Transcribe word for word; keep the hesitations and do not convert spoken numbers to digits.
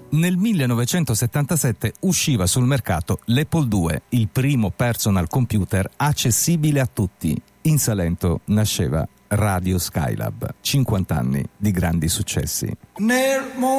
Nel millenovecentosettantasette usciva sul mercato l'Apple due, il primo personal computer accessibile a tutti. In Salento nasceva Radio Skylab, cinquanta anni di grandi successi.